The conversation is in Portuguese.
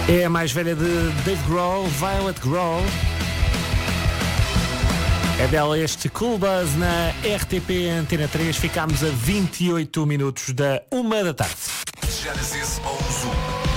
É a mais velha de Dave Grohl, Violet Grohl. É dela este Cool Buzz na RTP Antena 3. Ficámos a 28 minutos da 1 da tarde. Genesis ou Zoom.